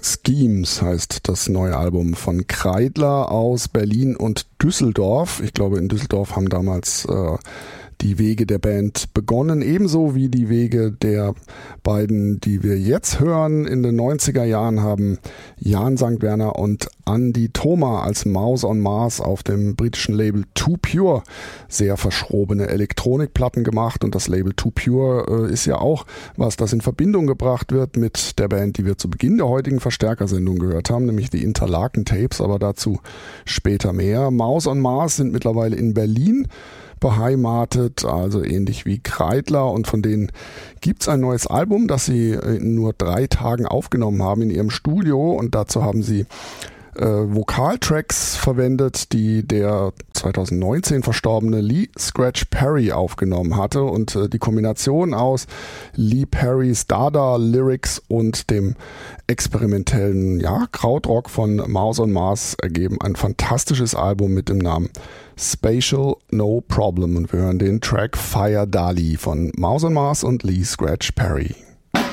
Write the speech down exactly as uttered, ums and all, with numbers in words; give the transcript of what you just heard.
Schemes heißt das neue Album von Kreidler aus Berlin und Düsseldorf. Ich glaube, in Düsseldorf haben damals äh, die Wege der Band begonnen, ebenso wie die Wege der beiden, die wir jetzt hören. In den neunziger Jahren haben Jan Sankt Werner und Andy Thoma als Mouse on Mars auf dem britischen Label Too Pure sehr verschrobene Elektronikplatten gemacht, und das Label Too Pure äh, ist ja auch was, das in Verbindung gebracht wird mit der Band, die wir zu Beginn der heutigen Verstärkersendung gehört haben, nämlich die Interlaken Tapes, aber dazu später mehr. Mouse on Mars sind mittlerweile in Berlin beheimatet, also ähnlich wie Kreidler, und von denen gibt's ein neues Album, das sie in nur drei Tagen aufgenommen haben in ihrem Studio, und dazu haben sie äh, Vokaltracks verwendet, die der zweitausendneunzehn verstorbene Lee Scratch Perry aufgenommen hatte, und äh, die Kombination aus Lee Perrys Dada-Lyrics und dem experimentellen ja, Krautrock von Mouse on Mars ergeben ein fantastisches Album mit dem Namen Spatial No Problem, und wir hören den Track Fire Dali von Mouse on Mars und Lee Scratch Perry.